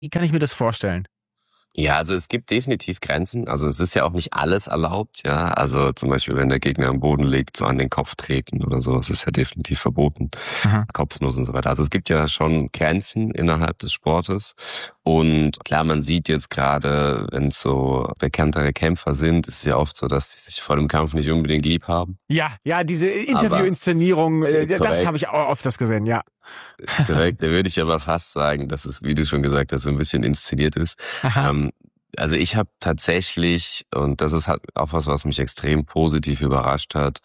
Wie kann ich mir das vorstellen? Ja, also es gibt definitiv Grenzen. Also es ist ja auch nicht alles erlaubt, ja. Also zum Beispiel, wenn der Gegner am Boden liegt, so an den Kopf treten oder so, das ist ja definitiv verboten. Aha. Kopfnuss und so weiter. Also es gibt ja schon Grenzen innerhalb des Sportes. Und klar, man sieht jetzt gerade, wenn es so bekanntere Kämpfer sind, ist es ja oft so, dass die sich vor dem Kampf nicht unbedingt lieb haben. Ja, diese Interview-Inszenierung, das Korrekt. habe ich auch öfters gesehen, ja. Korrekt, da würde ich aber fast sagen, dass es, wie du schon gesagt hast, so ein bisschen inszeniert ist. Aha. Also ich habe tatsächlich, und das ist halt auch was mich extrem positiv überrascht hat,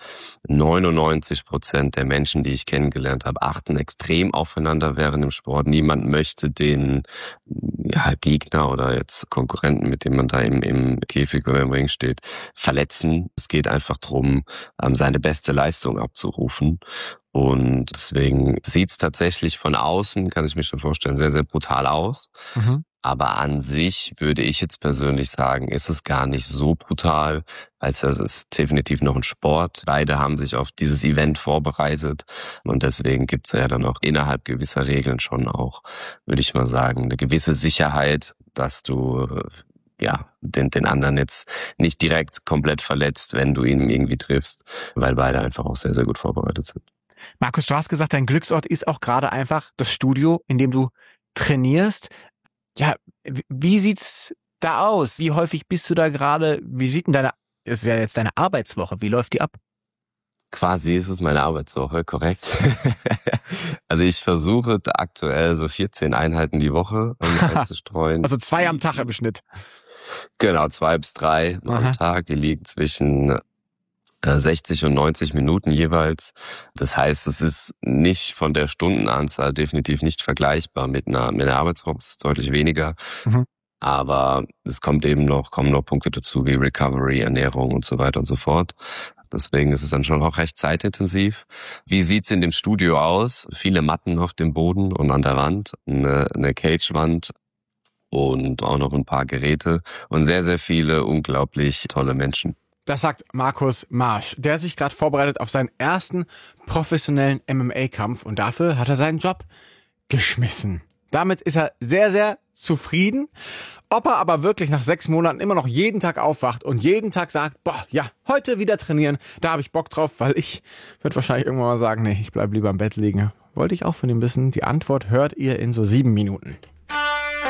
99% der Menschen, die ich kennengelernt habe, achten extrem aufeinander während dem Sport. Niemand möchte den Gegner oder jetzt Konkurrenten, mit dem man da im Käfig oder im Ring steht, verletzen. Es geht einfach drum, seine beste Leistung abzurufen. Und deswegen sieht's tatsächlich von außen, kann ich mir schon vorstellen, sehr, sehr brutal aus. Mhm. Aber an sich würde ich jetzt persönlich sagen, ist es gar nicht so brutal, als es ist definitiv noch ein Sport. Beide haben sich auf dieses Event vorbereitet und deswegen gibt's ja dann auch innerhalb gewisser Regeln schon auch, würde ich mal sagen, eine gewisse Sicherheit, dass du den anderen jetzt nicht direkt komplett verletzt, wenn du ihn irgendwie triffst, weil beide einfach auch sehr, sehr gut vorbereitet sind. Markus, du hast gesagt, dein Glücksort ist auch gerade einfach das Studio, in dem du trainierst. Ja, wie sieht's da aus? Wie häufig bist du da gerade? Wie sieht denn ist ja jetzt deine Arbeitswoche, wie läuft die ab? Quasi ist es meine Arbeitswoche, korrekt. Also ich versuche aktuell so 14 Einheiten die Woche einzustreuen. Also 2 am Tag im Schnitt. Genau, 2 bis 3 am Tag. Die liegen zwischen 60 und 90 Minuten jeweils. Das heißt, es ist nicht von der Stundenanzahl definitiv nicht vergleichbar mit einer Arbeitswoche. Es ist deutlich weniger. Mhm. Aber es kommen noch Punkte dazu wie Recovery, Ernährung und so weiter und so fort. Deswegen ist es dann schon auch recht zeitintensiv. Wie sieht's in dem Studio aus? Viele Matten auf dem Boden und an der Wand, eine Cagewand und auch noch ein paar Geräte und sehr, sehr viele unglaublich tolle Menschen. Das sagt Markus Marsch, der sich gerade vorbereitet auf seinen ersten professionellen MMA-Kampf und dafür hat er seinen Job geschmissen. Damit ist er sehr, sehr zufrieden. Ob er aber wirklich nach 6 Monaten immer noch jeden Tag aufwacht und jeden Tag sagt, heute wieder trainieren, da habe ich Bock drauf, weil ich würde wahrscheinlich irgendwann mal sagen, nee, ich bleib lieber im Bett liegen. Wollte ich auch von ihm wissen. Die Antwort hört ihr in so 7 Minuten.